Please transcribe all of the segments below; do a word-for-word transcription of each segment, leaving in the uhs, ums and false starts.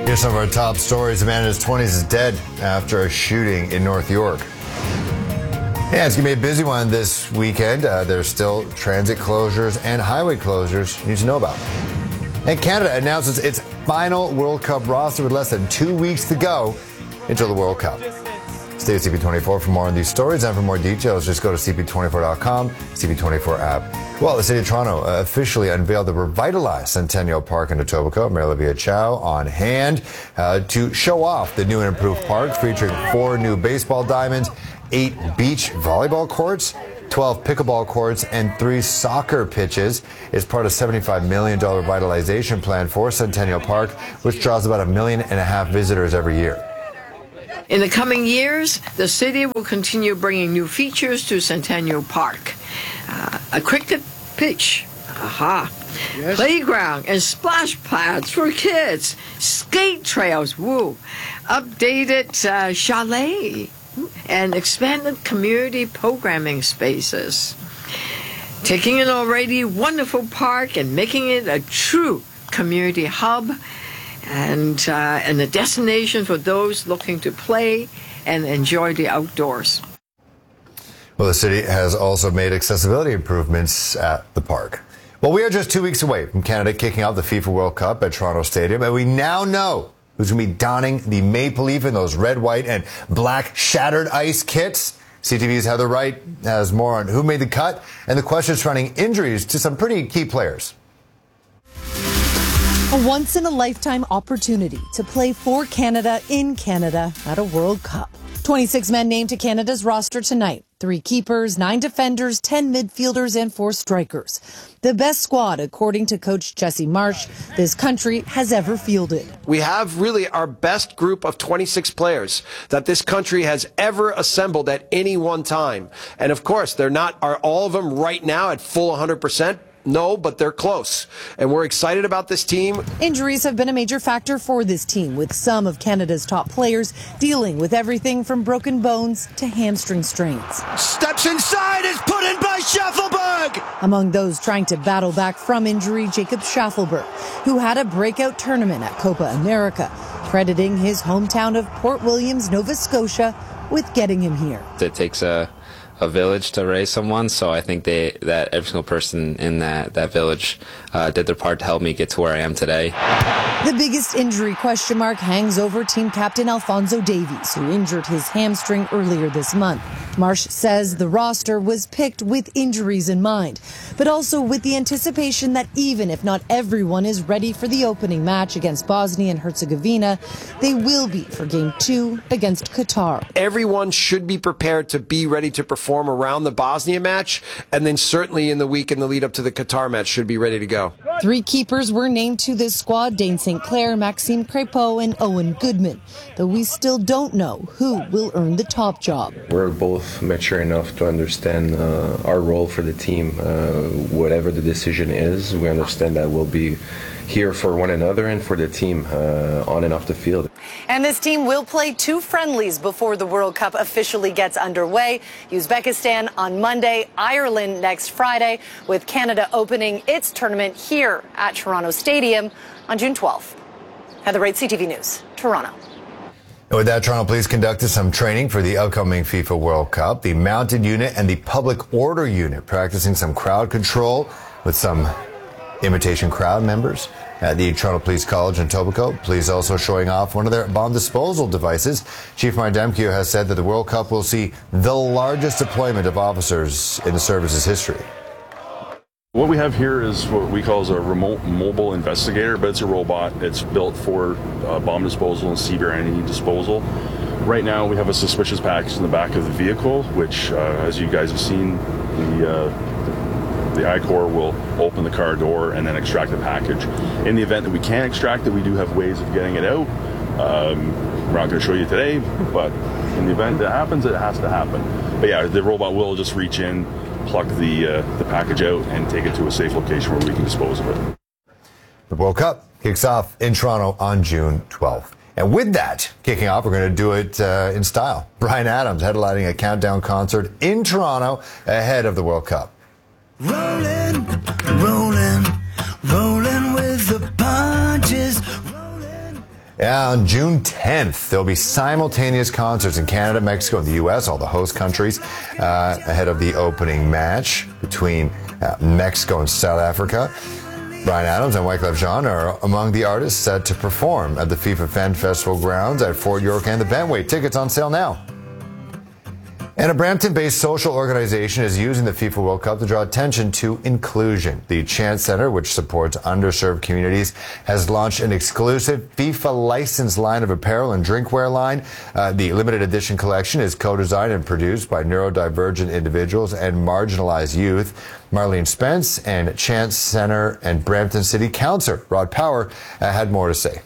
Here's some of our top stories. A man in his twenties is dead after a shooting in North York. Yeah, it's going to be a busy one this weekend. Uh, there's still transit closures and highway closures you need to know about. And Canada announces its final World Cup roster with less than two weeks to go until the World Cup. Stay with C P twenty-four for more on these stories, and for more details, just go to C P twenty-four dot com, C P twenty-four app. Well, the City of Toronto uh, officially unveiled the revitalized Centennial Park in Etobicoke. Mayor Olivia Chow on hand uh, to show off the new and improved park, featuring four new baseball diamonds, eight beach volleyball courts, twelve pickleball courts, and three soccer pitches. It's part of a seventy-five million dollars revitalization plan for Centennial Park, which draws about a million and a half visitors every year. In the coming years, the city will continue bringing new features to Centennial Park. Uh, a cricket pitch, aha, yes. Playground and splash pads for kids, skate trails, woo, updated uh, chalet, and expanded community programming spaces. Taking an already wonderful park and making it a true community hub, and uh, and a destination for those looking to play and enjoy the outdoors. Well, the city has also made accessibility improvements at the park. Well, we are just two weeks away from Canada kicking off the FIFA World Cup at Toronto Stadium, and we now know who's going to be donning the maple leaf in those red, white, and black shattered ice kits. C T V's Heather Wright has more on who made the cut and the questions surrounding injuries to some pretty key players. A once-in-a-lifetime opportunity to play for Canada in Canada at a World Cup. twenty-six men named to Canada's roster tonight. Three keepers, nine defenders, ten midfielders, and four strikers. The best squad, according to coach Jesse Marsh, this country has ever fielded. We have really our best group of twenty-six players that this country has ever assembled at any one time. And of course, they're not, are all of them right now at full one hundred percent? No, but they're close. And we're excited about this team. Injuries have been a major factor for this team, with some of Canada's top players dealing with everything from broken bones to hamstring strains. Steps inside, is put in by Schaffelberg! Among those trying to battle back from injury, Jacob Schaffelberg, who had a breakout tournament at Copa America, crediting his hometown of Port Williams, Nova Scotia, with getting him here. It takes a a village to raise someone, so I think they that every single person in that that village uh, did their part to help me get to where I am today. The biggest injury question mark hangs over team captain Alphonso Davies, who injured his hamstring earlier this month. Marsh says the roster was picked with injuries in mind, but also with the anticipation that even if not everyone is ready for the opening match against Bosnia and Herzegovina, they will be for game two against Qatar. Everyone should be prepared to be ready to perform around the Bosnia match, and then certainly in the week in the lead up to the Qatar match should be ready to go. Three keepers were named to this squad: Dane Saint Clair, Maxime Crépeau, and Owen Goodman, though we still don't know who will earn the top job. We're both mature enough to understand uh, our role for the team. Uh, whatever the decision is, we understand that we'll be here for one another and for the team uh, on and off the field. And this team will play two friendlies before the World Cup officially gets underway. Uzbekistan on Monday, Ireland next Friday, with Canada opening its tournament here at Toronto Stadium on June twelfth. Heather Wright, C T V News, Toronto. And with that, Toronto Police conducted some training for the upcoming FIFA World Cup. The Mounted Unit and the Public Order Unit practicing some crowd control with some imitation crowd members at the Toronto Police College in Etobicoke. Police also showing off one of their bomb disposal devices. Chief Mark Demkiw has said that the World Cup will see the largest deployment of officers in the service's history. What we have here is what we call as a remote mobile investigator, but it's a robot. It's built for uh, bomb disposal and C B R N disposal. Right now we have a suspicious package in the back of the vehicle, which, uh, as you guys have seen, the uh, The I COR will open the car door and then extract the package. In the event that we can't extract it, we do have ways of getting it out. Um, we're not going to show you today, but in the event that happens, it has to happen. But yeah, the robot will just reach in, pluck the, uh, the package out, and take it to a safe location where we can dispose of it. The World Cup kicks off in Toronto on June twelfth. And with that kicking off, we're going to do it uh, in style. Bryan Adams headlining a countdown concert in Toronto ahead of the World Cup. Rolling, rolling, rolling with the punches. Yeah, on June tenth, there'll be simultaneous concerts in Canada, Mexico, and the U S, all the host countries, uh, ahead of the opening match between uh, Mexico and South Africa. Bryan Adams and Wyclef Jean are among the artists set to perform at the FIFA Fan Festival grounds at Fort York and the Bentway. Tickets on sale now. And a Brampton-based social organization is using the FIFA World Cup to draw attention to inclusion. The Chance Center, which supports underserved communities, has launched an exclusive FIFA licensed line of apparel and drinkware line. Uh, the limited edition collection is co-designed and produced by neurodivergent individuals and marginalized youth. Marlene Spence and Chance Center and Brampton City Councillor Rod Power uh, had more to say.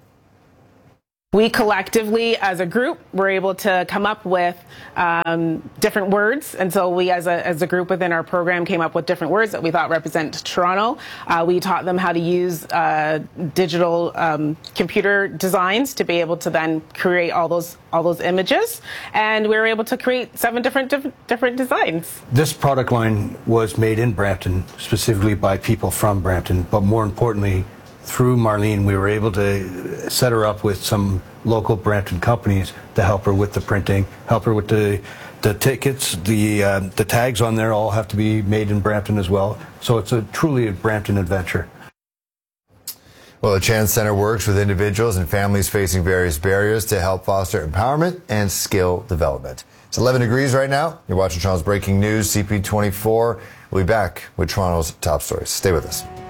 We collectively, as a group, were able to come up with um, different words, and so we, as a as a group within our program, came up with different words that we thought represent Toronto. Uh, we taught them how to use uh, digital um, computer designs to be able to then create all those all those images, and we were able to create seven different different, different designs. This product line was made in Brampton, specifically by people from Brampton, but more importantly, through Marlene, we were able to set her up with some local Brampton companies to help her with the printing, help her with the the tickets. The uh, the tags on there all have to be made in Brampton as well. So it's a truly a Brampton adventure. Well, the Chance Center works with individuals and families facing various barriers to help foster empowerment and skill development. It's eleven degrees right now. You're watching Toronto's Breaking News, C P twenty-four. We'll be back with Toronto's top stories. Stay with us.